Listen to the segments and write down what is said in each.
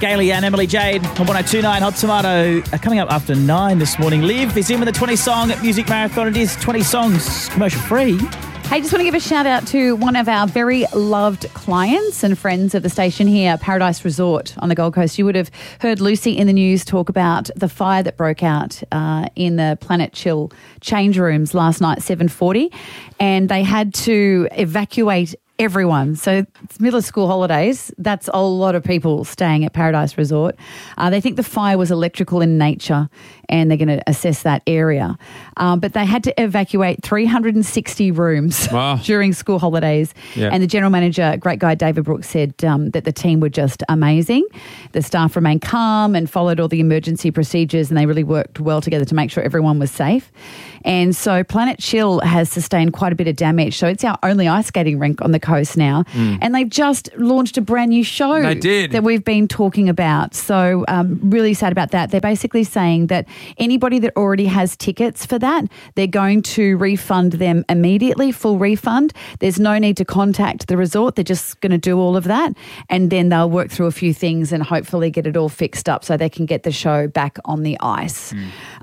Gailey and Emily Jade on 102.9 Hot Tomato. Coming up after 9 this morning. Liv is in with a 20-song music marathon. It is 20 songs, commercial-free. Hey, just want to give a shout out to one of our very loved clients and friends of the station here, Paradise Resort on the Gold Coast. You would have heard Lucy in the news talk about the fire that broke out in the Planet Chill change rooms last night, 7:40, and they had to evacuate everyone. So it's middle of school holidays. That's a lot of people staying at Paradise Resort. They think the fire was electrical in nature and they're going to assess that area. But they had to evacuate 360 rooms during school holidays. Yeah. And the general manager, great guy David Brooks, said that the team were just amazing. The staff remained calm and followed all the emergency procedures, and they really worked well together to make sure everyone was safe. And so Planet Chill has sustained quite a bit of damage. So it's our only ice skating rink on the coast now. And they've just launched a brand new show that we've been talking about. So really sad about that. They're basically saying that anybody that already has tickets for that, they're going to refund them immediately, full refund. There's no need to contact the resort. They're just going to do all of that. And then they'll work through a few things and hopefully get it all fixed up so they can get the show back on the ice.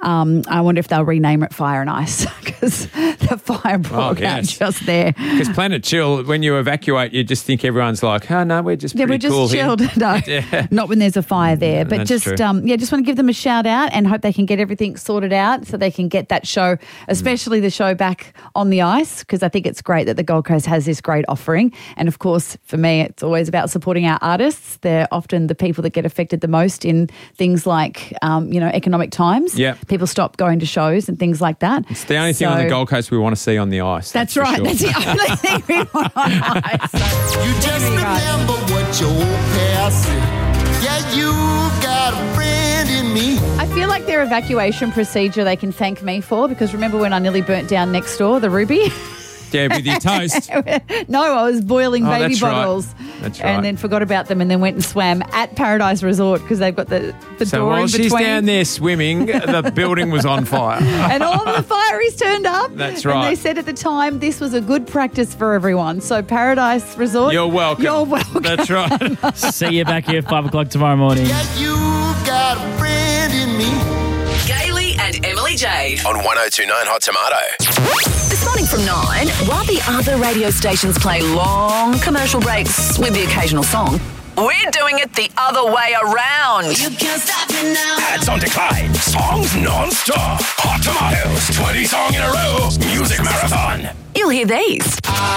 I wonder if they'll rename it Fire and Ice because the fire broke out just there. Because Planet Chill, when you evacuate, you just think everyone's like, oh, no, we're just pretty we're just cool chilled. here. No, not when there's a fire there. But That's just, true. just want to give them a shout out and hope they can get everything sorted out so they can get that show, especially the show back on the ice, because I think it's great that the Gold Coast has this great offering. And of course, for me, it's always about supporting our artists. They're often the people that get affected the most in things like, economic times. Yeah. People stop going to shows and things like that. It's the only thing on the Gold Coast we want to see on the ice. That's for right. sure. That's the only thing we want on ice. You just remember what your old past said. Yeah, you got a friend in me. I feel like their evacuation procedure they can thank me for, because remember when I nearly burnt down next door, the Ruby? Yeah, with your toast. No, I was boiling baby that's right. bottles. That's right. And then forgot about them and then went and swam at Paradise Resort because they've got the So door while in she's between. down there swimming, the building was on fire. And all of the fireys turned up. That's And right. they said at the time this was a good practice for everyone. So Paradise Resort, You're welcome. You're welcome. That's right. See you back here at 5 o'clock tomorrow morning. Yeah, you got a friend in me. Gailey and Emily Jade. On 102.9 Hot Tomato. This morning from 9, while the other radio stations play long commercial breaks with the occasional song, we're doing it the other way around. You can't stop me now. Ads on decline. Songs non-stop. Hot Tomatoes. 20 song in a row. Music marathon. You'll hear these.